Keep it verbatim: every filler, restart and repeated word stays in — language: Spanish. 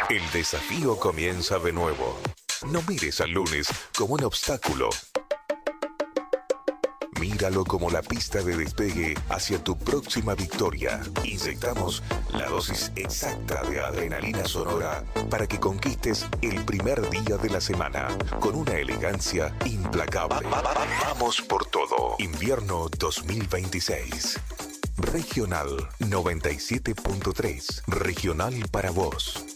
El desafío comienza de nuevo. No mires al lunes como un obstáculo. Míralo como la pista de despegue hacia tu próxima victoria. Inyectamos la dosis exacta de adrenalina sonora para que conquistes el primer día de la semana con una elegancia implacable. Va- va- va- Vamos por todo. Invierno dos mil veintiséis. Regional noventa y siete punto tres. Regional para vos.